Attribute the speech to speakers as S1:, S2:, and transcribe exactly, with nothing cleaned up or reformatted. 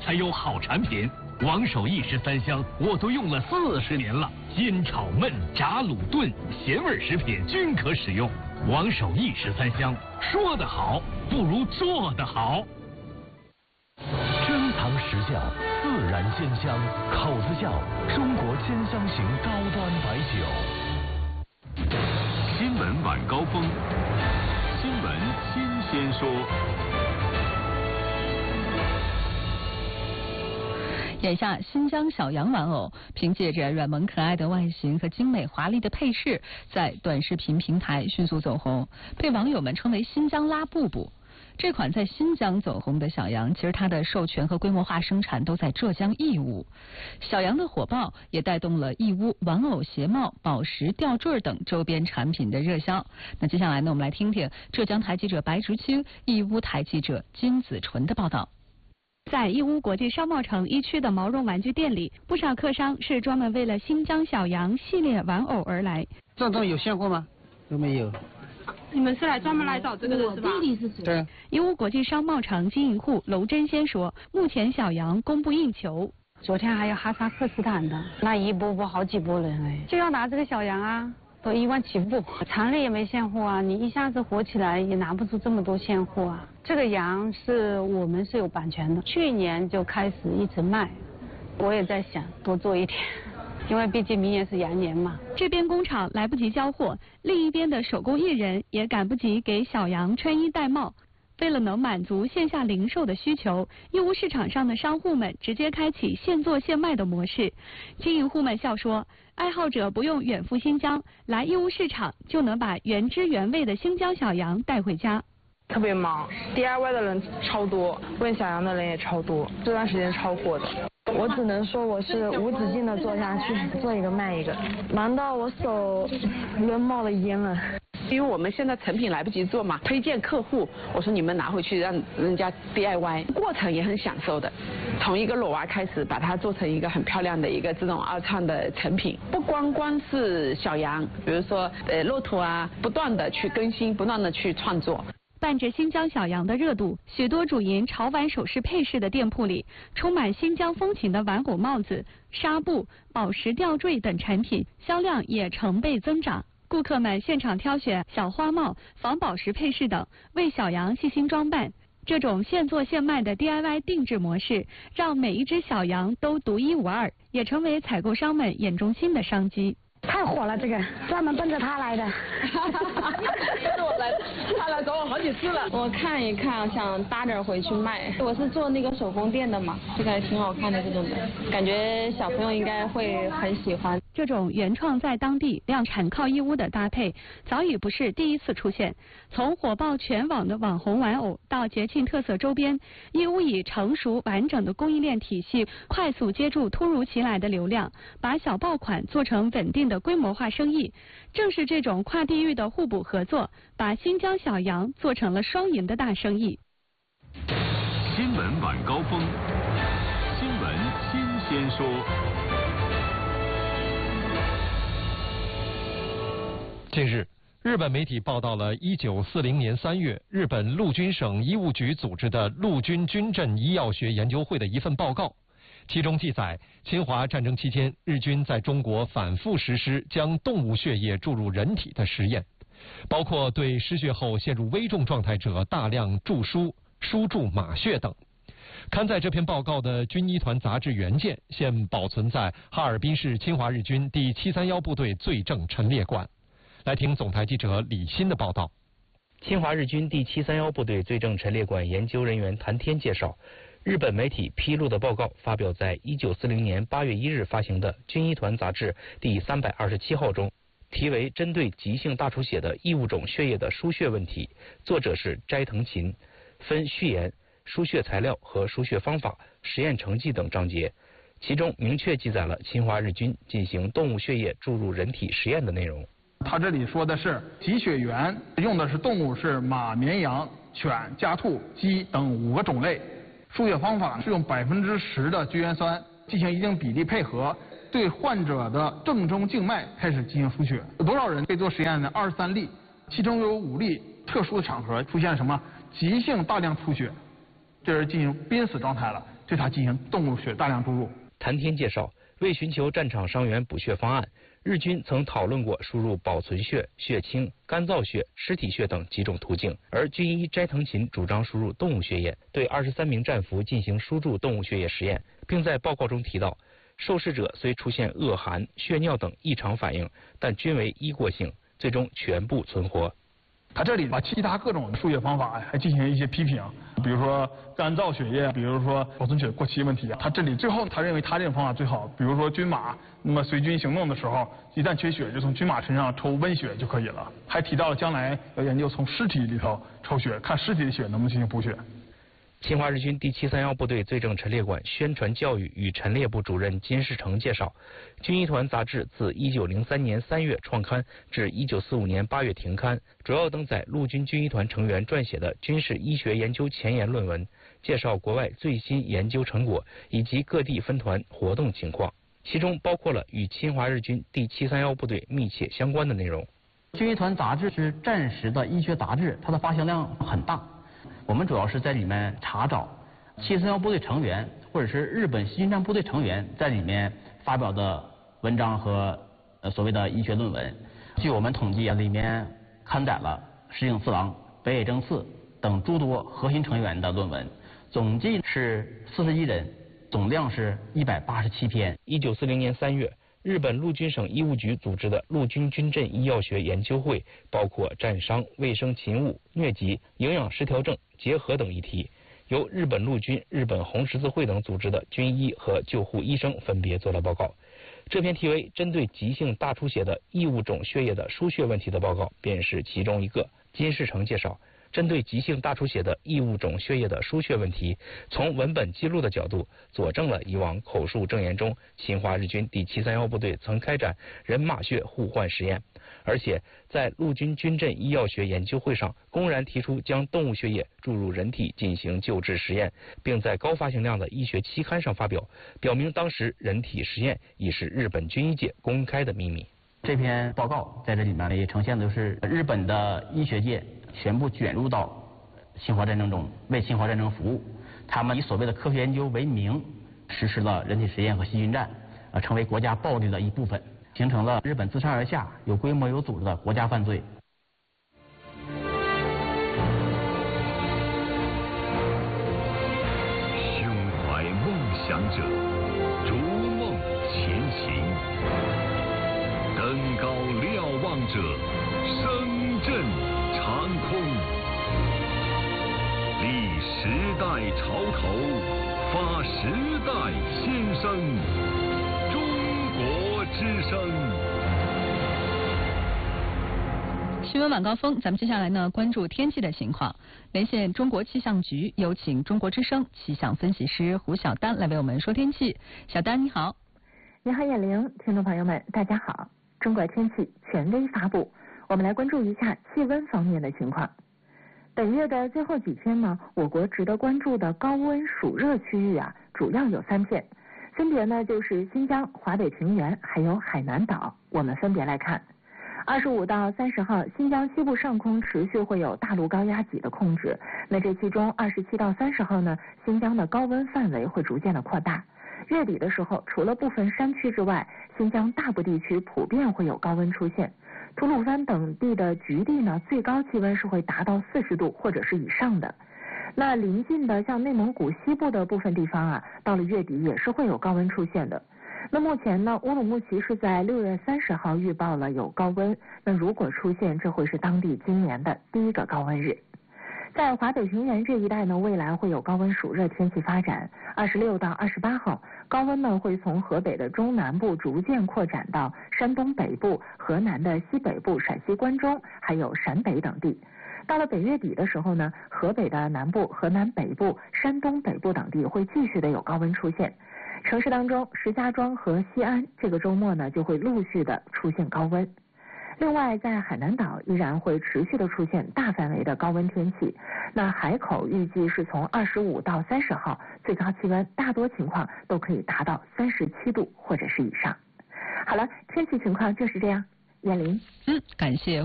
S1: 才有好产品。王守义十三香我都用了四十年了，煎炒焖炸卤炖咸味食品均可使用。王守义十三香，说得好不如做得好。
S2: 珍藏实窖，自然鲜香，口子窖，中国鲜香型高端白酒。
S3: 新闻晚高峰，新闻新鲜说。
S4: 眼下，新疆小羊玩偶凭借着软萌可爱的外形和精美华丽的配饰，在短视频平台迅速走红，被网友们称为新疆拉布布。这款在新疆走红的小羊，其实它的授权和规模化生产都在浙江义乌。小羊的火爆也带动了义乌玩偶鞋帽、宝石吊坠等周边产品的热销。那接下来呢，我们来听听浙江台记者白竹青、义乌台记者金子纯的报道。
S5: 在义乌国际商贸城一区的毛绒玩具店里，不少客商是专门为了新疆小羊系列玩偶而来。
S6: 这种有现货吗？都没有。
S5: 你们是来专门来找这个的是吧？
S6: 对。
S5: 义乌国际商贸城经营户娄真仙说，目前小羊供不应求。
S7: 昨天还有哈萨克斯坦的，那一波波好几波人哎，就要拿这个小羊啊。都一万起步，厂里也没现货啊，你一下子火起来也拿不出这么多现货啊。这个羊是我们是有版权的，去年就开始一直卖，我也在想多做一点，因为毕竟明年是羊年嘛。
S5: 这边工厂来不及交货，另一边的手工艺人也赶不及给小羊穿衣戴帽。为了能满足线下零售的需求，义乌市场上的商户们直接开启现做现卖的模式。经营户们笑说，爱好者不用远赴新疆，来义乌市场就能把原汁原味的新疆小羊带回家。
S8: 特别忙 ，D I Y 的人超多，问小羊的人也超多，这段时间超火的。
S9: 我只能说我是无止境的做下去，做一个卖一个，忙到我手都冒了烟了。
S10: 因为我们现在成品来不及做嘛，推荐客户，我说你们拿回去让人家 D I Y， 过程也很享受的。从一个裸娃开始，把它做成一个很漂亮的一个这种二创的成品，不光光是小羊，比如说呃骆驼啊，不断的去更新，不断的去创作。
S5: 伴着新疆小羊的热度，许多主营潮玩首饰配饰的店铺里，充满新疆风情的玩偶帽子、纱布、宝石吊坠等产品，销量也成倍增长。顾客们现场挑选小花帽、仿宝石配饰等，为小羊细心装扮。这种现做现卖的 D I Y 定制模式，让每一只小羊都独一无二，也成为采购商们眼中新的商机。
S9: 太火了，这个专门奔着他来的。
S8: 是我来，他来找我好几次了。我看一看，想搭点回去卖。我是做那个手工店的嘛，这个还挺好看的，这种的，感觉小朋友应该会很喜欢。
S5: 这种原创在当地、量产靠义乌的搭配，早已不是第一次出现。从火爆全网的网红玩偶到节庆特色周边，义乌以成熟完整的供应链体系，快速接住突如其来的流量，把小爆款做成稳定的规模化生意。正是这种跨地域的互补合作，把新疆小羊做成了双赢的大生意。
S3: 新闻晚高峰，新闻新鲜说。
S11: 近日，日本媒体报道了一九四零年三月日本陆军省医务局组织的陆军军阵医药学研究会的一份报告，其中记载，侵华战争期间，日军在中国反复实施将动物血液注入人体的实验，包括对失血后陷入危重状态者大量注输、输注马血等。刊载这篇报告的军医团杂志原件现保存在哈尔滨市侵华日军第七三一部队罪证陈列馆。来听总台记者李欣的报道。
S12: 侵华日军第七三一部队罪证陈列馆研究人员谭天介绍，日本媒体披露的报告发表在一九四零年八月一日发行的《军医团》杂志第三百二十七号中，题为针对急性大出血的异物种血液的输血问题，作者是斋藤勤，分序言、输血材料和输血方法、实验成绩等章节，其中明确记载了侵华日军进行动物血液注入人体实验的内容。
S13: 他这里说的是集血源用的是动物是马、绵羊、犬、家兔、鸡等五个种类，输血方法是用百分之十的聚氨酸进行一定比例配合，对患者的正中静脉开始进行输血。有多少人被做实验呢？二十三例，其中有五例特殊的场合出现什么急性大量出血，这是进行濒死状态了， 对它进行动物血大量注入。
S12: 谭天介绍，为寻求战场伤员补血方案，日军曾讨论过输入保存血、血清、干燥血、尸体血等几种途径，而军医斋藤勤主张输入动物血液，对二十三名战俘进行输注动物血液实验，并在报告中提到，受试者虽出现恶寒、血尿等异常反应，但均为一过性，最终全部存活。
S13: 他这里把其他各种输血方法还进行一些批评，比如说干燥血液，比如说保存血过期问题啊。他这里最后他认为他这种方法最好，比如说军马，那么随军行动的时候，一旦缺血就从军马身上抽温血就可以了。还提到了将来要研究从尸体里头抽血，看尸体的血能不能进行补血。
S12: 侵华日军第七三幺部队罪证陈列馆宣传教育与陈列部主任金世成介绍，军医团杂志自一九零三年三月创刊至一九四五年八月停刊，主要登载陆军军医团成员撰写的军事医学研究前沿论文，介绍国外最新研究成果以及各地分团活动情况，其中包括了与侵华日军第七三幺部队密切相关的内容。
S6: 军医团杂志是战时的医学杂志，它的发行量很大。我们主要是在里面查找七三幺部队成员或者是日本西军战部队成员在里面发表的文章和呃所谓的医学论文。据我们统计啊，里面刊载了石井四郎、北野正次等诸多核心成员的论文，总计是四十一人，总量是一百八十七篇。
S12: 一九四零年三月，日本陆军省医务局组织的陆军军阵医药学研究会，包括战伤、卫生勤务、疟疾、营养失调症、结核等议题，由日本陆军、日本红十字会等组织的军医和救护医生分别做了报告。这篇题为针对急性大出血的异物种血液的输血问题的报告便是其中一个。金世成介绍，针对急性大出血的异物种血液的输血问题，从文本记录的角度佐证了以往口述证言中侵华日军第七三幺部队曾开展人马血互换实验，而且在陆军军阵医药学研究会上公然提出将动物血液注入人体进行救治实验，并在高发行量的医学期刊上发表，表明当时人体实验已是日本军医界公开的秘密。
S6: 这篇报告在这里面也呈现的是日本的医学界全部卷入到侵华战争中，为侵华战争服务。他们以所谓的科学研究为名，实施了人体实验和细菌战，呃，成为国家暴力的一部分，形成了日本自上而下有规模有组织的国家犯罪。
S3: 胸怀梦想者，逐梦前行。登高瞭望者，声震长空。立时代潮头，发时代先声。中国之声。
S4: 新闻晚高峰，咱们接下来呢关注天气的情况。连线中国气象局，有请中国之声气象分析师胡晓丹来为我们说天气。小丹你好。
S14: 你好眼玲，听众朋友们大家好。中国天气权威发布，我们来关注一下气温方面的情况。本月的最后几天呢，我国值得关注的高温暑热区域啊，主要有三片，分别呢就是新疆、华北平原还有海南岛。我们分别来看。二十五到三十号，新疆西部上空持续会有大陆高压脊的控制。那这其中二十七到三十号呢，新疆的高温范围会逐渐的扩大。月底的时候，除了部分山区之外，新疆大部地区普遍会有高温出现。吐鲁番等地的局地呢，最高气温是会达到四十度或者是以上的。那临近的像内蒙古西部的部分地方啊，到了月底也是会有高温出现的。那目前呢，乌鲁木齐是在六月三十号预报了有高温，那如果出现，这会是当地今年的第一个高温日。在华北平原这一带呢，未来会有高温暑热天气发展。二十六到二十八号，高温呢会从河北的中南部逐渐扩展到山东北部、河南的西北部、陕西关中，还有陕北等地。到了本月底的时候呢，河北的南部、河南北部、山东北部等地会继续的有高温出现。城市当中，石家庄和西安这个周末呢就会陆续的出现高温。另外，在海南岛依然会持续的出现大范围的高温天气。那海口预计是从二十五到三十号，最高气温大多情况都可以达到三十七度或者是以上。好了，天气情况就是这样。燕玲，
S4: 嗯，感谢。